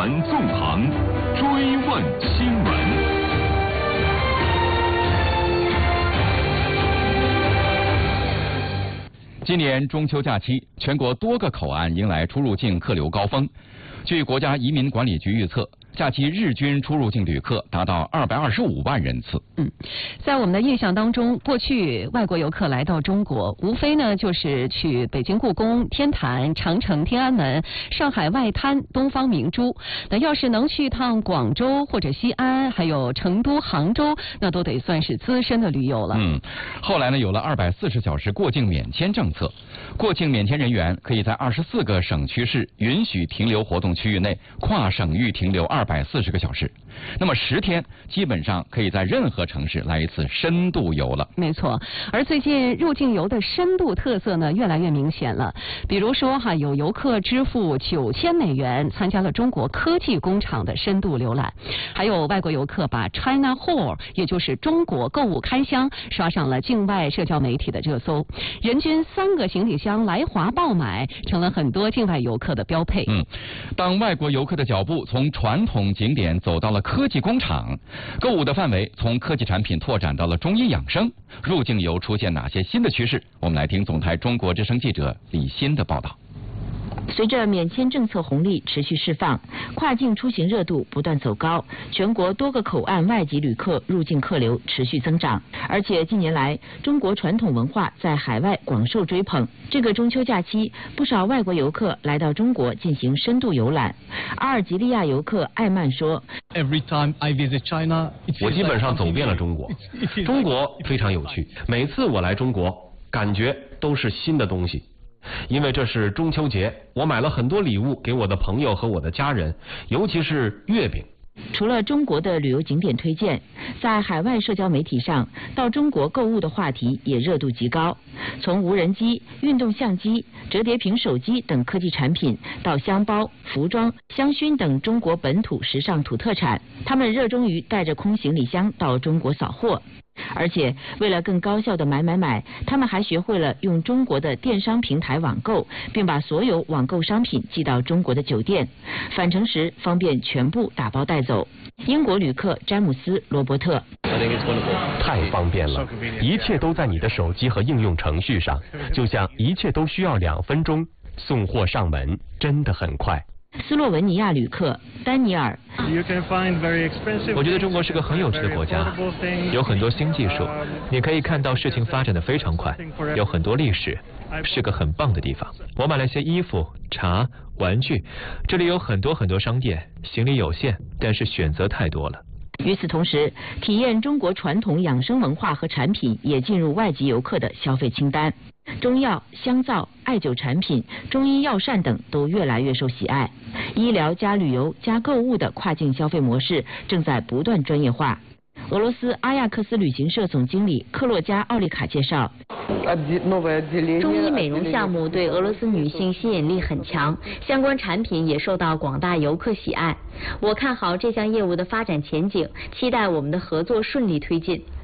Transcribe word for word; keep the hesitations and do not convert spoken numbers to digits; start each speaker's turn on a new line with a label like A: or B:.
A: 闻纵横，追问新闻。今年中秋假期，全国多个口岸迎来出入境客流高峰。据国家移民管理局预测，假期日均出入境旅客达到二百二十五万人次。
B: 嗯，在我们的印象当中，过去外国游客来到中国，无非呢就是去北京故宫、天坛、长城、天安门、上海外滩、东方明珠。那要是能去一趟广州或者西安，还有成都、杭州，那都得算是资深的驴友了。
A: 嗯，后来呢，有了二百四十小时过境免签政策，过境免签人员可以在二十四个省区市允许停留活动区域内跨省域停留二百四十个小时。那么十天基本上可以在任何城市来一次深度游了。
B: 没错，而最近入境游的深度特色呢越来越明显了。比如说哈，有游客支付九千美元参加了中国科技工厂的深度浏览，还有外国游客把 China Haul， 也就是中国购物开箱，刷上了境外社交媒体的热搜。人均三个行李箱来华爆买，成了很多境外游客的标配。
A: 嗯，当外国游客的脚步从传统景点走到了科技工厂，购物的范围从科技产品拓展到了中医养生，入境游出现哪些新的趋势？我们来听总台中国之声记者李欣的报道。
C: 随着免签政策红利持续释放，跨境出行热度不断走高，全国多个口岸外籍旅客入境客流持续增长。而且近年来，中国传统文化在海外广受追捧。这个中秋假期，不少外国游客来到中国进行深度游览。阿尔及利亚游客艾曼说：“
D: 我基本上走遍了中国，中国非常有趣。每次我来中国，感觉都是新的东西。”因为这是中秋节，我买了很多礼物给我的朋友和我的家人，尤其是月饼。
C: 除了中国的旅游景点推荐，在海外社交媒体上，到中国购物的话题也热度极高。从无人机、运动相机、折叠屏手机等科技产品，到箱包、服装、香薰等中国本土时尚土特产，他们热衷于带着空行李箱到中国扫货。而且为了更高效的买买买，他们还学会了用中国的电商平台网购，并把所有网购商品寄到中国的酒店，返程时方便全部打包带走。英国旅客詹姆斯·罗伯特：
E: 太方便了，一切都在你的手机和应用程序上，就像一切都需要两分钟，送货上门真的很快。
C: 斯洛文尼亚旅客丹尼尔：
F: 我觉得中国是个很有趣的国家，有很多新技术，你可以看到事情发展的非常快，有很多历史，是个很棒的地方。我买了些衣服、茶、玩具，这里有很多很多商店，行李有限，但是选择太多了。
C: 与此同时，体验中国传统养生文化和产品也进入外籍游客的消费清单。中药、香皂、艾灸产品、中医药膳等都越来越受喜爱。医疗加旅游加购物的跨境消费模式正在不断专业化。俄罗斯阿亚克斯旅行社总经理克洛加奥利卡介绍，
G: 中医美容项目对俄罗斯女性吸引力很强，相关产品也受到广大游客喜爱。我看好这项业务的发展前景，期待我们的合作顺利推进。